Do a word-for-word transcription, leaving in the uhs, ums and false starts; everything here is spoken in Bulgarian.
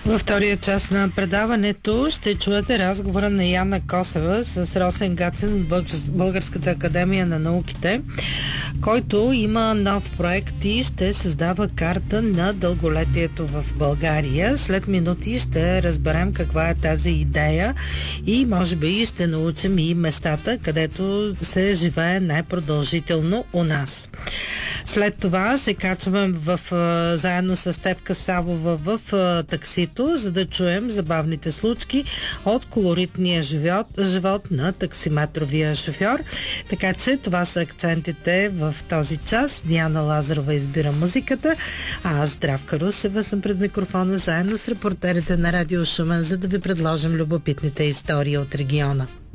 Във втория част на предаването ще чуете разговора на Яна Косева с Росен Гацин от Българската академия на науките, който има нов проект и ще създава карта на дълголетието в България. След минути ще разберем каква е тази идея и може би ще научим и местата, където се живее най-продължително у нас. След това се качваме в, заедно с Стефка Савова в таксито, за да чуем забавните случки от колоритния живот, живот на таксиметровия шофьор. Така че това са акцентите в този час. Диана Лазарова избира музиката, а аз, Здравка Русева, съм пред микрофона заедно с репортерите на Радио Шумен, за да ви предложим любопитните истории от региона.